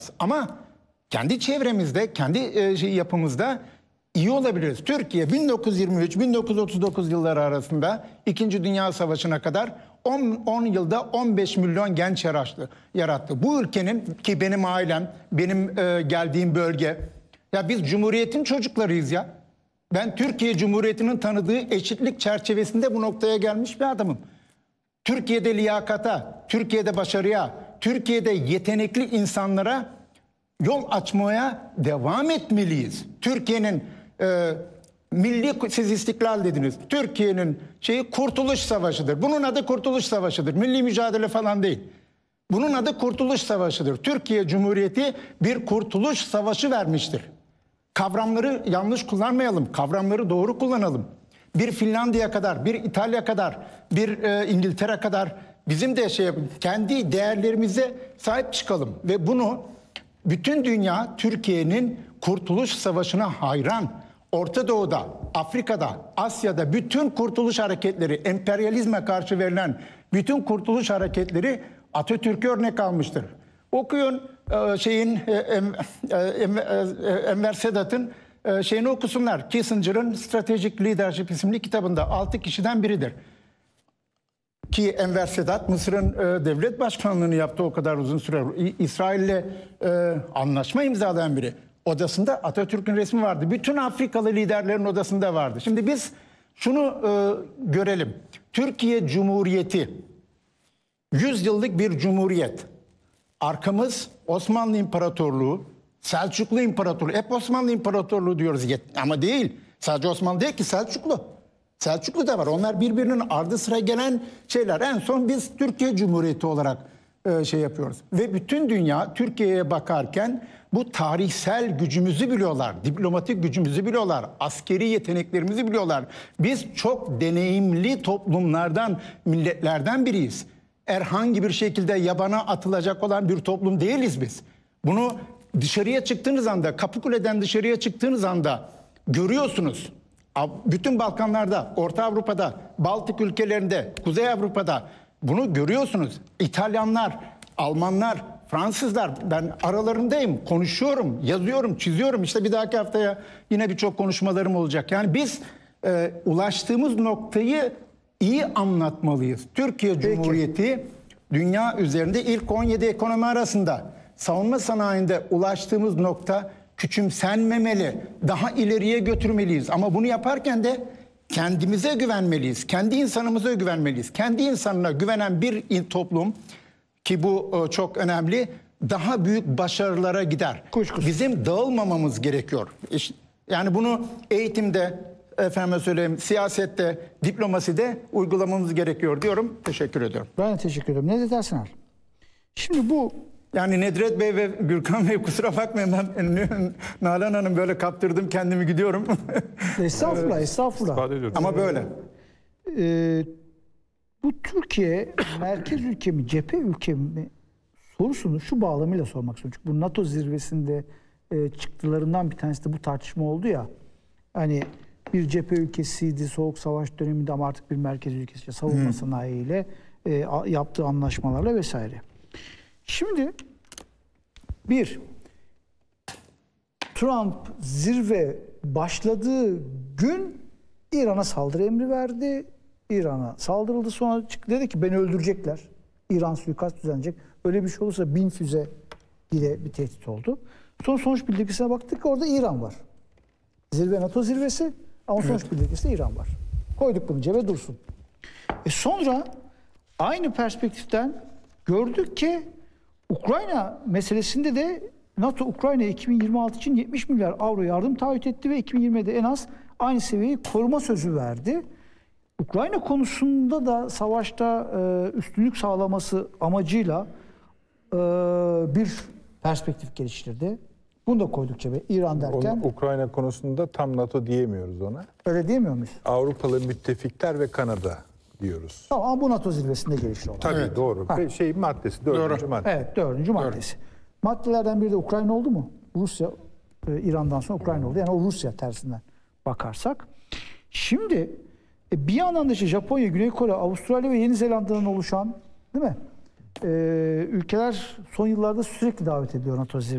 Ama kendi çevremizde, kendi yapımızda iyi olabiliriz. Türkiye 1923-1939 yılları arasında 2. Dünya Savaşı'na kadar 10 yılda 15 milyon genç yarattı. Bu ülkenin, ki benim ailem, benim geldiğim bölge, ya biz Cumhuriyet'in çocuklarıyız ya. Ben Türkiye Cumhuriyeti'nin tanıdığı eşitlik çerçevesinde bu noktaya gelmiş bir adamım. Türkiye'de liyakata, Türkiye'de başarıya, Türkiye'de yetenekli insanlara yol açmaya devam etmeliyiz. Türkiye'nin siz istiklal dediniz. Türkiye'nin Kurtuluş Savaşı'dır. Bunun adı Kurtuluş Savaşı'dır. Milli mücadele falan değil. Bunun adı Kurtuluş Savaşı'dır. Türkiye Cumhuriyeti bir kurtuluş savaşı vermiştir. Kavramları yanlış kullanmayalım. Kavramları doğru kullanalım. Bir Finlandiya kadar, bir İtalya kadar, bir İngiltere kadar bizim de kendi değerlerimize sahip çıkalım. Ve bunu bütün dünya Türkiye'nin Kurtuluş Savaşı'na hayran. Orta Doğu'da, Afrika'da, Asya'da bütün kurtuluş hareketleri, emperyalizme karşı verilen bütün kurtuluş hareketleri Atatürk'e örnek almıştır. Okuyun Enver Sedat'ın şeyini okusunlar. Kissinger'ın Strategic Leadership isimli kitabında 6 kişiden biridir. Ki Enver Sedat Mısır'ın devlet başkanlığını yaptı o kadar uzun süre. İsrail'le anlaşma imzalayan biri. Odasında Atatürk'ün resmi vardı. Bütün Afrikalı liderlerin odasında vardı. Şimdi biz şunu görelim. Türkiye Cumhuriyeti 100 yıllık bir cumhuriyet. Arkamız Osmanlı İmparatorluğu, Selçuklu İmparatorluğu. Hep Osmanlı İmparatorluğu diyoruz ama değil. Sadece Osmanlı değil ki, Selçuklu. Selçuklu da var. Onlar birbirinin ardı sıra gelen şeyler. En son biz Türkiye Cumhuriyeti olarak yapıyoruz. Ve bütün dünya Türkiye'ye bakarken bu tarihsel gücümüzü biliyorlar. Diplomatik gücümüzü biliyorlar. Askeri yeteneklerimizi biliyorlar. Biz çok deneyimli toplumlardan, milletlerden biriyiz. Herhangi bir şekilde yabana atılacak olan bir toplum değiliz biz. Bunu dışarıya çıktığınız anda, Kapıkule'den dışarıya çıktığınız anda görüyorsunuz. Bütün Balkanlarda, Orta Avrupa'da, Baltık ülkelerinde, Kuzey Avrupa'da bunu görüyorsunuz. İtalyanlar, Almanlar, Fransızlar, ben aralarındayım, konuşuyorum, yazıyorum, çiziyorum. İşte bir dahaki haftaya yine birçok konuşmalarım olacak. Yani biz ulaştığımız noktayı iyi anlatmalıyız. Türkiye Cumhuriyeti dünya üzerinde ilk 17 ekonomi arasında. Savunma sanayinde ulaştığımız nokta küçümsenmemeli. Daha ileriye götürmeliyiz. Ama bunu yaparken de kendimize güvenmeliyiz. Kendi insanımıza güvenmeliyiz. Kendi insanına güvenen bir toplum, ki bu çok önemli, daha büyük başarılara gider. Kuşkusuz. Bizim dağılmamamız gerekiyor. Yani bunu eğitimde, efendime söyleyeyim, siyasette, diplomaside uygulamamız gerekiyor diyorum. Teşekkür ediyorum. Ben de teşekkür ederim. Ne dersin Al? Şimdi bu... Yani Nedret Bey ve Gürkan Bey, kusura bakmayın, ben Nalan Hanım böyle kaptırdım kendimi, gidiyorum. Estağfurullah, estağfurullah. Ama böyle. Bu Türkiye merkez ülke mi, cephe ülke mi sorusunu şu bağlamıyla sormak istiyorum. Çünkü bu NATO zirvesinde çıktılarından bir tanesi de bu tartışma oldu ya. Hani bir cephe ülkesiydi Soğuk Savaş döneminde ama artık bir merkez ülkesi, savunma sanayiyle yaptığı anlaşmalarla vesaire. Şimdi Trump zirve başladığı gün İran'a saldırı emri verdi. İran'a saldırıldı, sonra çıktı dedi ki beni öldürecekler. İran suikast düzenleyecek. Öyle bir şey olursa 1000 füze ile bir tehdit oldu. Sonra sonuç bildirgesine baktık ki orada İran var. Zirve NATO zirvesi ama sonuç bildirgesinde İran var. Koyduk bunu cebe dursun. Sonra aynı perspektiften gördük ki Ukrayna meselesinde de NATO Ukrayna'ya 2026 için 70 milyar avro yardım taahhüt etti ve 2020'de en az aynı seviyeyi koruma sözü verdi. Ukrayna konusunda da savaşta üstünlük sağlaması amacıyla bir perspektif geliştirdi. Bunu da koyduk cebe. İran derken. Ukrayna konusunda tam NATO diyemiyoruz ona. Öyle diyemiyor muyuz? Avrupalı müttefikler ve Kanada diyoruz. Tamam, ama bu NATO zirvesinde gelişti olan. Tabii doğru. Maddesi, dördüncü madde. Evet, dördüncü maddesi. Maddelerden biri de Ukrayna oldu mu? Rusya, İran'dan sonra Ukrayna oldu. Yani o Rusya tersinden bakarsak. Şimdi bir yandan da işte Japonya, Güney Kore, Avustralya ve Yeni Zelanda'dan oluşan, değil mi? Ülkeler son yıllarda sürekli davet ediyor NATO zirvesine.